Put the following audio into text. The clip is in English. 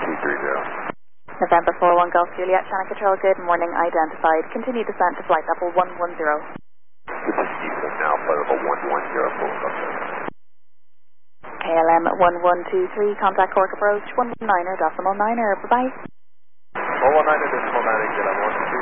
November 41 Golf Juliet, Channel Control, good morning, identified. Continue descent to flight level 110. This is Houston now, flight level 110, full contact. KLM 1123, contact Cork approach 119er decimal 9er, bye-bye. 119er decimal 9er, KLM 1.